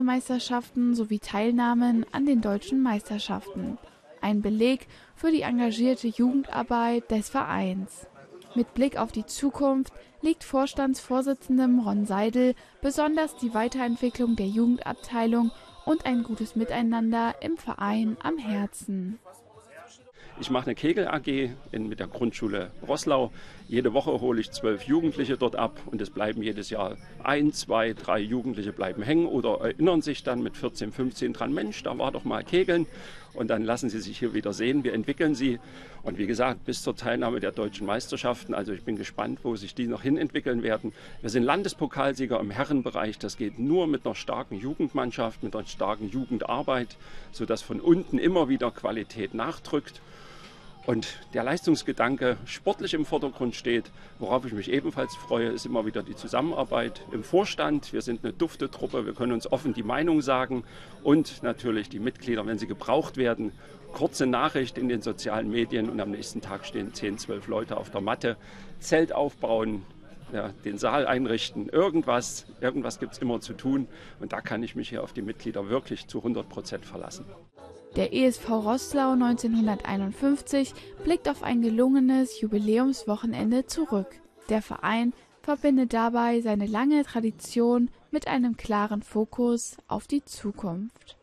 Meisterschaften sowie Teilnahmen an den deutschen Meisterschaften. Ein Beleg für die engagierte Jugendarbeit des Vereins. Mit Blick auf die Zukunft liegt Vorstandsvorsitzendem Ron Seidel besonders die Weiterentwicklung der Jugendabteilung und ein gutes Miteinander im Verein am Herzen. Ich mache eine Kegel-AG mit der Grundschule Roßlau. Jede Woche hole ich 12 Jugendliche dort ab und es bleiben jedes Jahr 1, 2, 3 Jugendliche bleiben hängen oder erinnern sich dann mit 14, 15 dran, Mensch, da war doch mal Kegeln, und dann lassen sie sich hier wieder sehen. Wir entwickeln sie und wie gesagt, bis zur Teilnahme der deutschen Meisterschaften. Also ich bin gespannt, wo sich die noch hin entwickeln werden. Wir sind Landespokalsieger im Herrenbereich. Das geht nur mit einer starken Jugendmannschaft, mit einer starken Jugendarbeit, sodass von unten immer wieder Qualität nachdrückt. Und der Leistungsgedanke sportlich im Vordergrund steht. Worauf ich mich ebenfalls freue, ist immer wieder die Zusammenarbeit im Vorstand. Wir sind eine dufte Truppe, wir können uns offen die Meinung sagen und natürlich die Mitglieder, wenn sie gebraucht werden. Kurze Nachricht in den sozialen Medien und am nächsten Tag stehen 10, 12 Leute auf der Matte, Zelt aufbauen, ja, den Saal einrichten, irgendwas gibt es immer zu tun und da kann ich mich hier auf die Mitglieder wirklich zu 100% verlassen. Der ESV Roßlau 1951 blickt auf ein gelungenes Jubiläumswochenende zurück. Der Verein verbindet dabei seine lange Tradition mit einem klaren Fokus auf die Zukunft.